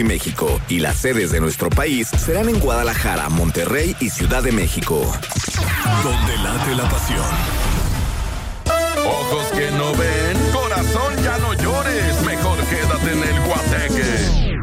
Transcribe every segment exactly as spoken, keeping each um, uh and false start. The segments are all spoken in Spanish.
México, y las sedes de nuestro país serán en Guadalajara, Monterrey y Ciudad de México. Donde late la pasión. Ojos que no ven, corazón ya no llores, mejor quédate en el Guateque.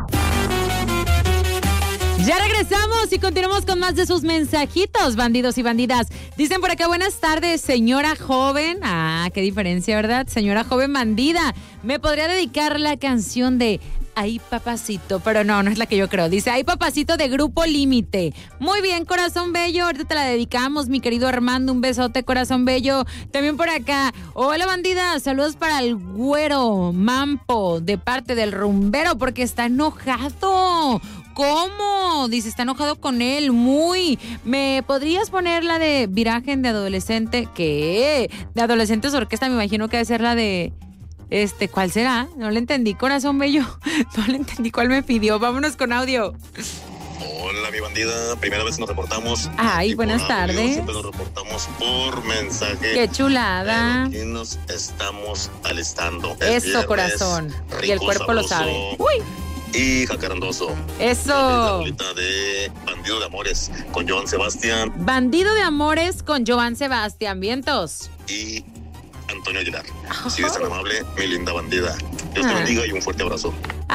Ya regresamos y continuamos con más de sus mensajitos, bandidos y bandidas. Dicen por acá, buenas tardes, señora joven. Ah, qué diferencia, ¿verdad? Señora joven bandida, ¿me podría dedicar la canción de Ay Papacito? Pero no, no es la que yo creo. Dice, Ay Papacito de Grupo Límite. Muy bien, corazón bello, ahorita te la dedicamos, mi querido Armando. Un besote, corazón bello. También por acá, hola bandida, saludos para el güero Mampo, de parte del rumbero, porque está enojado. ¿Cómo? Dice, está enojado con él, muy. ¿Me podrías poner la de Viragen de Adolescente? ¿Qué? De Adolescentes Orquesta, me imagino que debe ser la de... Este, ¿cuál será? No le entendí, corazón bello. No le entendí cuál me pidió. Vámonos con audio. Hola, mi bandida. Primera vez nos reportamos. Ay, buenas tardes. Audio, siempre nos reportamos por mensaje. Qué chulada. Aquí nos estamos alistando. Es Eso, viernes, corazón. Rico, y el cuerpo sabroso, lo sabe. Uy. Y jacarandoso. Eso. La bolita de Bandido de Amores con Joan Sebastián. Bandido de Amores con Joan Sebastián. Vientos. Y Antonio Aguilar. Oh. Si eres tan amable, mi linda bandida. Dios te bendiga y un fuerte abrazo.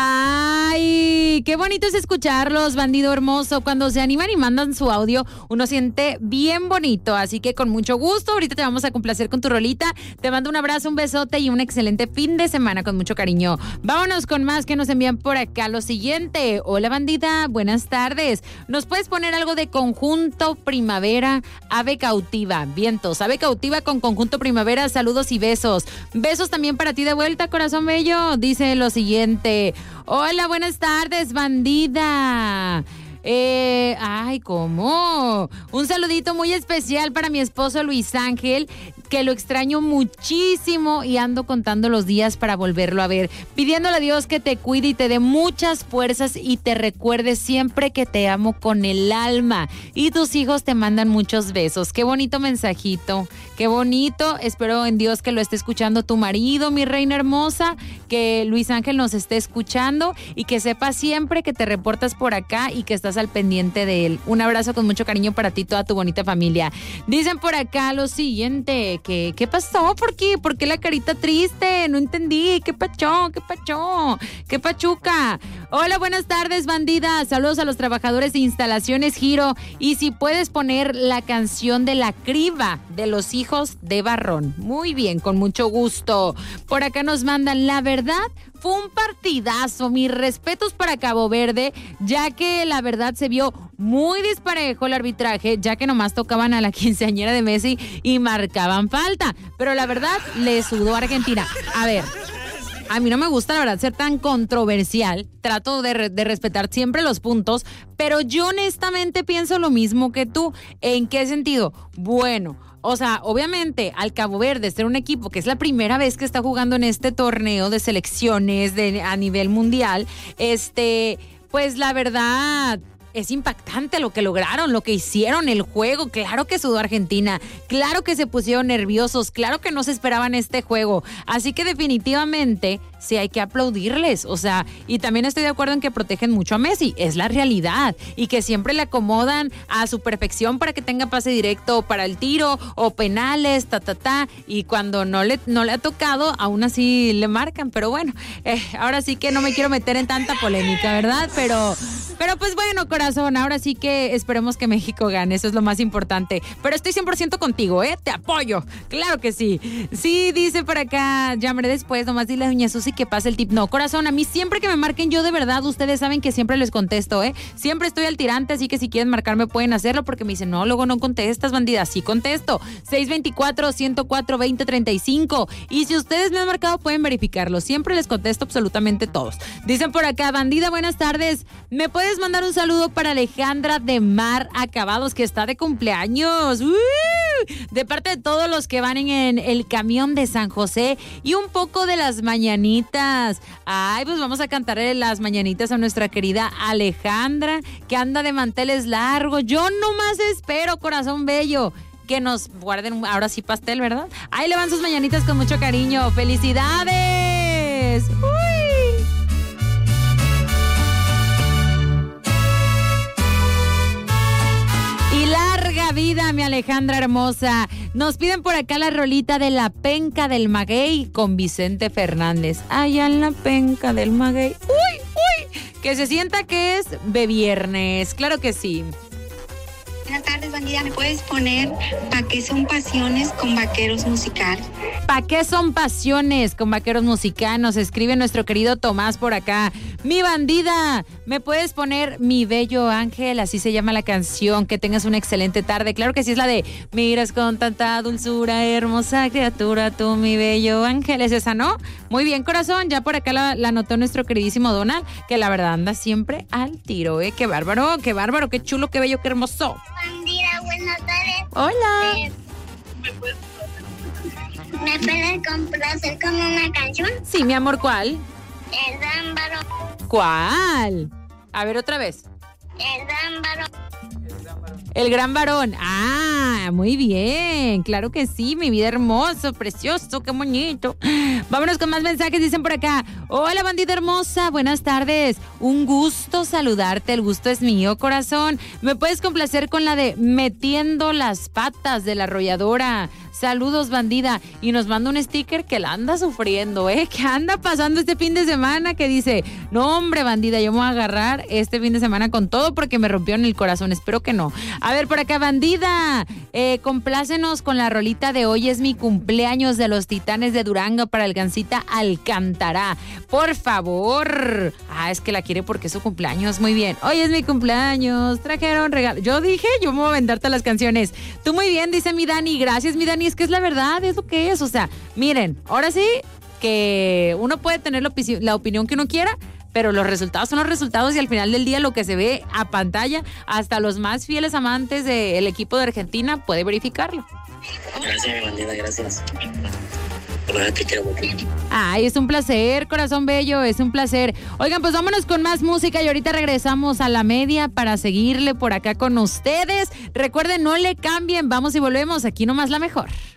Ay, qué bonito es escucharlos, bandido hermoso. Cuando se animan y mandan su audio, uno siente bien bonito. Así que con mucho gusto, ahorita te vamos a complacer con tu rolita. Te mando un abrazo, un besote y un excelente fin de semana con mucho cariño. Vámonos con más que nos envían por acá. Lo siguiente, hola bandida, buenas tardes. ¿Nos puedes poner algo de Conjunto Primavera? Ave Cautiva, vientos, Ave Cautiva con Conjunto Primavera, saludos y besos. Besos también para ti de vuelta, corazón bello. Dice lo siguiente, hola, buenas tardes, bandida. Eh, ay, ¿cómo? Un saludito muy especial para mi esposo Luis Ángel, que lo extraño muchísimo y ando contando los días para volverlo a ver, pidiéndole a Dios que te cuide y te dé muchas fuerzas y te recuerde siempre que te amo con el alma. Y tus hijos te mandan muchos besos. Qué bonito mensajito, qué bonito. Espero en Dios que lo esté escuchando tu marido, mi reina hermosa, que Luis Ángel nos esté escuchando y que sepa siempre que te reportas por acá y que estás al pendiente de él. Un abrazo con mucho cariño para ti y toda tu bonita familia. Dicen por acá lo siguiente, que ¿qué pasó? ¿Por qué? ¿Por qué la carita triste? No entendí. ¿Qué pachó? ¿Qué pachó? ¿Qué pachuca? Hola, buenas tardes, bandida. Saludos a los trabajadores de Instalaciones Giro. Y si puedes poner la canción de La Criba de los hijos de Barrón. Muy bien, con mucho gusto. Por acá nos mandan, la verdad, fue un partidazo. Mis respetos para Cabo Verde, ya que la verdad se vio muy disparejo el arbitraje, ya que nomás tocaban a la quinceañera de Messi y marcaban falta. Pero la verdad, le sudó a Argentina. A ver, a mí no me gusta, la verdad, ser tan controversial. Trato de, re- de respetar siempre los puntos, pero yo honestamente pienso lo mismo que tú. ¿En qué sentido? Bueno, o sea, obviamente, al Cabo Verde ser un equipo que es la primera vez que está jugando en este torneo de selecciones de, a nivel mundial, este, pues la verdad, es impactante lo que lograron, lo que hicieron, el juego. Claro que sudó Argentina, claro que se pusieron nerviosos, claro que no se esperaban este juego. Así que definitivamente sí hay que aplaudirles, o sea, y también estoy de acuerdo en que protegen mucho a Messi, es la realidad, y que siempre le acomodan a su perfección para que tenga pase directo para el tiro o penales, ta, ta, ta, y cuando no le, no le ha tocado, aún así le marcan. Pero bueno, eh, ahora sí que no me quiero meter en tanta polémica, ¿verdad? Pero, pero pues bueno, corazón, ahora sí que esperemos que México gane, eso es lo más importante. Pero estoy cien por ciento contigo, ¿eh? Te apoyo, claro que sí. Sí, dice por acá, llamaré después, nomás dile a doña Susi que pase el tip. No, corazón, a mí siempre que me marquen, yo de verdad, ustedes saben que siempre les contesto, ¿eh? Siempre estoy al tirante, así que si quieren marcarme pueden hacerlo, porque me dicen, no, luego no contestas, bandida. Sí contesto. seis dos cuatro, uno cero cuatro, dos cero tres cinco. Y si ustedes me han marcado, pueden verificarlo. Siempre les contesto absolutamente todos. Dicen por acá, bandida, buenas tardes. ¿Me puedes mandar un saludo para Alejandra de Mar Acabados, que está de cumpleaños? ¡Uh! De parte de todos los que van en el camión de San José, y un poco de las mañanitas. Ay, pues vamos a cantarle las mañanitas a nuestra querida Alejandra, que anda de manteles largos. Yo nomás espero, corazón bello, que nos guarden ahora sí pastel, ¿verdad? Ahí le van sus mañanitas con mucho cariño. ¡Felicidades! ¡Uy! vida, mi Alejandra hermosa. Nos piden por acá la rolita de La Penca del Maguey con Vicente Fernández. Allá en la penca del Maguey. Uy, uy, que se sienta que es de viernes. Claro que sí. Buenas tardes, bandida. ¿Me puedes poner Pa' qué son pasiones con Vaqueros Musical? ¿Pa' qué son pasiones con Vaqueros Musicanos? Escribe nuestro querido Tomás por acá. Mi bandida, ¿me puedes poner Mi Bello Ángel? Así se llama la canción. Que tengas una excelente tarde. Claro que sí, es la de Miras con tanta dulzura, hermosa criatura, tú mi bello ángel. ¿Es esa, no? Muy bien, corazón. Ya por acá la, la anotó nuestro queridísimo Donald, que la verdad anda siempre al tiro, ¿eh? Qué bárbaro, qué bárbaro, qué chulo, qué bello, qué hermoso. Bandida, buenas tardes. Hola. Eh, ¿Me puedes complacer con una canción? Sí, mi amor, ¿cuál? El Dámbaro. ¿Cuál? A ver, otra vez. El Dámbaro. El gran varón. Ah, muy bien. Claro que sí, mi vida hermoso, precioso, qué bonito. Vámonos con más mensajes. Dicen por acá. Hola, bandita hermosa. Buenas tardes. Un gusto saludarte. El gusto es mío, corazón. ¿Me puedes complacer con la de Metiendo las patas de La Arrolladora? Saludos, bandida. Y nos manda un sticker que la anda sufriendo, ¿eh? Que anda pasando este fin de semana, que dice, no, hombre, bandida, yo me voy a agarrar este fin de semana con todo porque me rompieron el corazón. Espero que no. A ver, por acá, bandida, eh, complácenos con la rolita de Hoy es mi cumpleaños de los Titanes de Durango para el Gancita Alcántara. Por favor. Ah, es que la quiere porque es su cumpleaños. Muy bien. Hoy es mi cumpleaños. Trajeron regalo. Yo dije, yo me voy a aventarte las canciones. Tú muy bien, dice mi Dani. Gracias, mi Dani. Es que es la verdad, es lo que es. O sea, miren, ahora sí que uno puede tener la, opi- la opinión que uno quiera, pero los resultados son los resultados y al final del día lo que se ve a pantalla, hasta los más fieles amantes del equipo de Argentina puede verificarlo. Gracias, mi bandida, gracias. La verdad te quiero mucho. Ay, es un placer, corazón bello, es un placer. Oigan, pues vámonos con más música y ahorita regresamos a la media para seguirle por acá con ustedes. Recuerden, no le cambien, vamos y volvemos, aquí nomás la mejor.